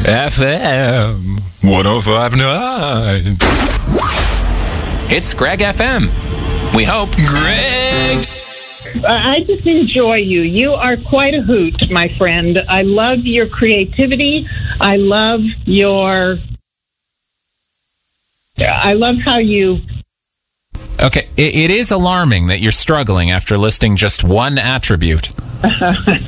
FM 105.9. It's Greg FM. We hope. Greg! I just enjoy you. You are quite a hoot, my friend. I love your creativity. I love how you... Okay, it is alarming that you're struggling after listing just one attribute.